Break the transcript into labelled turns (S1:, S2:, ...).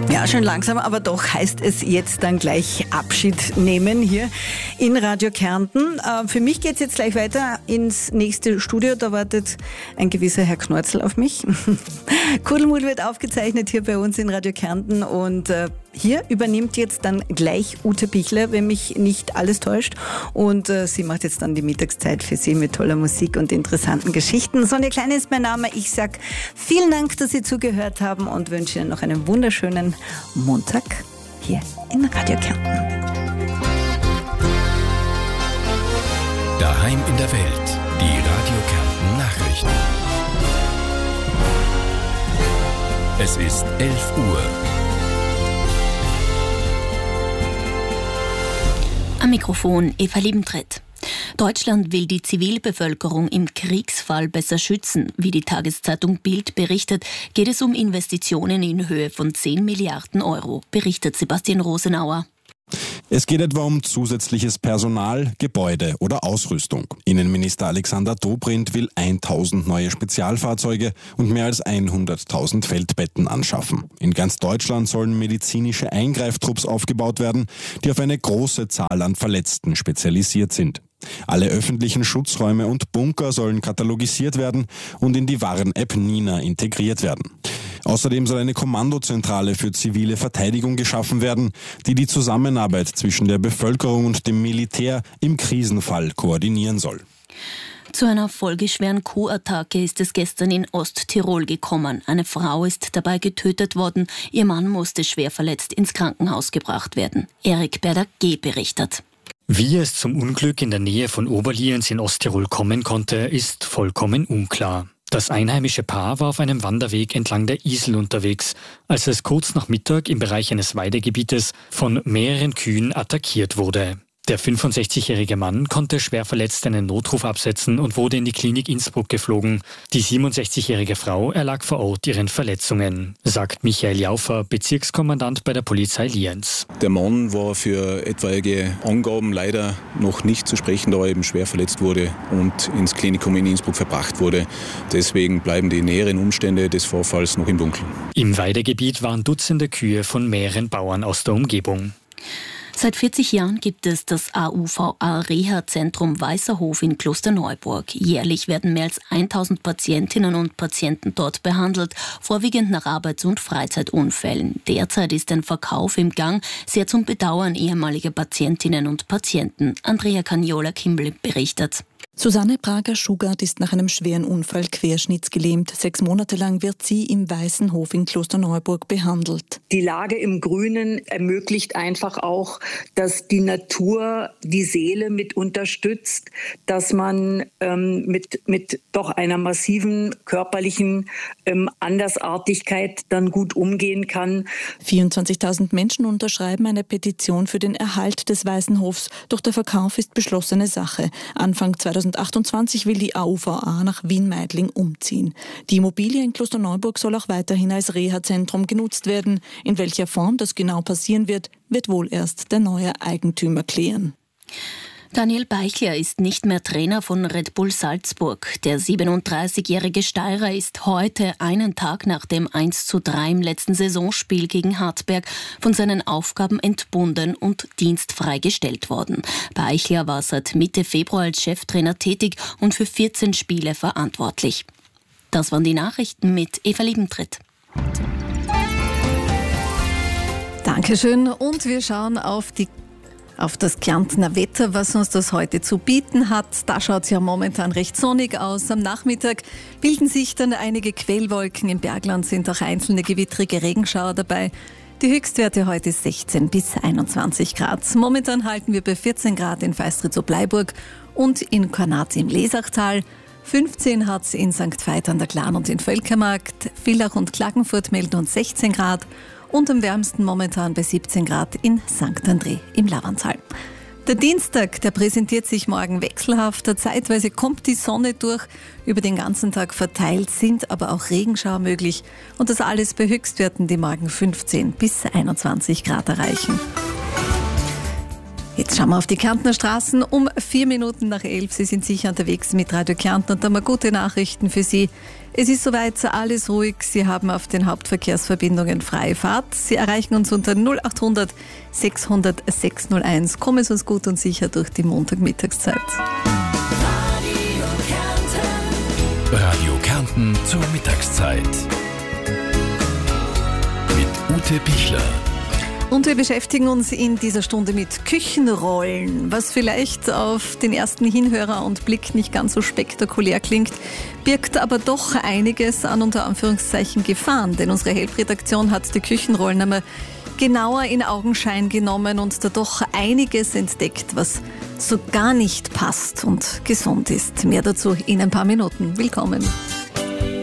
S1: Ja, schon langsam, aber doch heißt es jetzt dann gleich Abschied nehmen hier in Radio Kärnten. Für mich geht's jetzt gleich weiter ins nächste Studio. Da wartet ein gewisser Herr Knorzel auf mich. Kuddelmuddel wird aufgezeichnet hier bei uns in Radio Kärnten und hier übernimmt jetzt dann gleich Ute Pichler, wenn mich nicht alles täuscht. Und sie macht jetzt dann die Mittagszeit für Sie mit toller Musik und interessanten Geschichten. Sonja Klein ist mein Name. Ich sag vielen Dank, dass Sie zugehört haben und wünsche Ihnen noch einen wunderschönen Montag hier in Radio Kärnten.
S2: Daheim in der Welt, die Radio Kärnten Nachrichten. Es ist 11 Uhr.
S3: Am Mikrofon Eva Liebentritt. Deutschland will die Zivilbevölkerung im Kriegsfall besser schützen. Wie die Tageszeitung Bild berichtet, geht es um Investitionen in Höhe von 10 Milliarden Euro, berichtet Sebastian Rosenauer.
S4: Es geht etwa um zusätzliches Personal, Gebäude oder Ausrüstung. Innenminister Alexander Dobrindt will 1000 neue Spezialfahrzeuge und mehr als 100.000 Feldbetten anschaffen. In ganz Deutschland sollen medizinische Eingreiftrupps aufgebaut werden, die auf eine große Zahl an Verletzten spezialisiert sind. Alle öffentlichen Schutzräume und Bunker sollen katalogisiert werden und in die Warn-App Nina integriert werden. Außerdem soll eine Kommandozentrale für zivile Verteidigung geschaffen werden, die die Zusammenarbeit zwischen der Bevölkerung und dem Militär im Krisenfall koordinieren soll.
S3: Zu einer folgeschweren Kuhattacke ist es gestern in Osttirol gekommen. Eine Frau ist dabei getötet worden. Ihr Mann musste schwer verletzt ins Krankenhaus gebracht werden. Erik Berder-G. berichtet.
S5: Wie es zum Unglück in der Nähe von Oberlienz in Osttirol kommen konnte, ist vollkommen unklar. Das einheimische Paar war auf einem Wanderweg entlang der Isel unterwegs, als es kurz nach Mittag im Bereich eines Weidegebietes von mehreren Kühen attackiert wurde. Der 65-jährige Mann konnte schwer verletzt einen Notruf absetzen und wurde in die Klinik Innsbruck geflogen. Die 67-jährige Frau erlag vor Ort ihren Verletzungen, sagt Michael Jaufer, Bezirkskommandant bei der Polizei Lienz.
S6: Der Mann war für etwaige Angaben leider noch nicht zu sprechen, da er eben schwer verletzt wurde und ins Klinikum in Innsbruck verbracht wurde. Deswegen bleiben die näheren Umstände des Vorfalls noch im Dunkeln.
S5: Im Weidegebiet waren Dutzende Kühe von mehreren Bauern aus der Umgebung.
S3: Seit 40 Jahren gibt es das AUVA-Reha-Zentrum Weißerhof in Klosterneuburg. Jährlich werden mehr als 1000 Patientinnen und Patienten dort behandelt, vorwiegend nach Arbeits- und Freizeitunfällen. Derzeit ist ein Verkauf im Gang, sehr zum Bedauern ehemaliger Patientinnen und Patienten. Andrea Cagnola-Kimball berichtet.
S7: Susanne Prager-Schugart ist nach einem schweren Unfall querschnittsgelähmt. 6 Monate lang wird sie im Weißenhof in Klosterneuburg behandelt.
S8: Die Lage im Grünen ermöglicht einfach auch, dass die Natur die Seele mit unterstützt, dass man mit doch einer massiven körperlichen Andersartigkeit dann gut umgehen kann.
S7: 24.000 Menschen unterschreiben eine Petition für den Erhalt des Weißenhofs. Doch der Verkauf ist beschlossene Sache. Anfang 2028 will die AUVA nach Wien-Meidling umziehen. Die Immobilie in Klosterneuburg soll auch weiterhin als Reha-Zentrum genutzt werden. In welcher Form das genau passieren wird, wird wohl erst der neue Eigentümer klären.
S3: Daniel Beichler ist nicht mehr Trainer von Red Bull Salzburg. Der 37-jährige Steirer ist heute, einen Tag nach dem 1:3 im letzten Saisonspiel gegen Hartberg, von seinen Aufgaben entbunden und dienstfrei gestellt worden. Beichler war seit Mitte Februar als Cheftrainer tätig und für 14 Spiele verantwortlich. Das waren die Nachrichten mit Eva Liebentritt.
S1: Dankeschön und wir schauen auf das Kärntner Wetter, was uns das heute zu bieten hat. Da schaut es ja momentan recht sonnig aus. Am Nachmittag bilden sich dann einige Quellwolken. Im Bergland sind auch einzelne gewittrige Regenschauer dabei. Die Höchstwerte heute 16 bis 21 Grad. Momentan halten wir bei 14 Grad in Feistritz-Bleiburg und in Kornat im Lesachtal. 15 hat es in St. Veit an der Glan und in Völkermarkt. Villach und Klagenfurt melden uns 16 Grad. Und am wärmsten momentan bei 17 Grad in St. André im Lavantal. Der Dienstag, der präsentiert sich morgen wechselhafter. Zeitweise kommt die Sonne durch. Über den ganzen Tag verteilt sind aber auch Regenschauer möglich. Und das alles bei Höchstwerten, die morgen 15 bis 21 Grad erreichen. Jetzt schauen wir auf die Kärntner Straßen um 4 Minuten nach 11. Sie sind sicher unterwegs mit Radio Kärnten und da haben wir gute Nachrichten für Sie. Es ist soweit alles ruhig. Sie haben auf den Hauptverkehrsverbindungen freie Fahrt. Sie erreichen uns unter 0800 600 601. Kommen Sie uns gut und sicher durch die Montagmittagszeit.
S2: Radio Kärnten zur Mittagszeit. Mit Ute Bichler.
S1: Und wir beschäftigen uns in dieser Stunde mit Küchenrollen. Was vielleicht auf den ersten Hinhörer und Blick nicht ganz so spektakulär klingt, birgt aber doch einiges an unter Anführungszeichen Gefahren. Denn unsere Help-Redaktion hat die Küchenrollen einmal genauer in Augenschein genommen und da doch einiges entdeckt, was so gar nicht passt und gesund ist. Mehr dazu in ein paar Minuten. Willkommen.